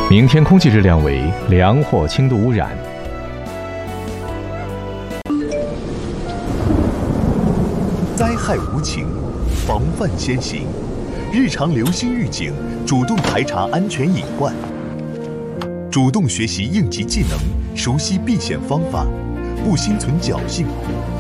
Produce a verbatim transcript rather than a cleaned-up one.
明天空气质量为良或轻度污染。 灾害无情，防范先行。日常流星预警，主动排查安全隐患，主动学习应急技能，熟悉避险方法，不心存侥幸，